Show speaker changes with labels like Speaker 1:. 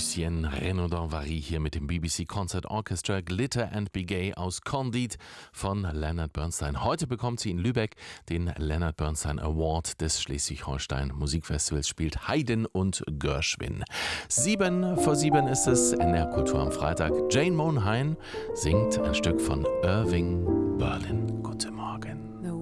Speaker 1: Lucien Renaud-Danvary hier mit dem BBC Concert Orchestra Glitter and Be Gay aus Candide von Leonard Bernstein. Heute bekommt sie in Lübeck den Leonard Bernstein Award des Schleswig-Holstein Musikfestivals, spielt Haydn und Gershwin. 6:07 ist es, NDR Kultur am Freitag. Jane Monheim singt ein Stück von Irving Berlin.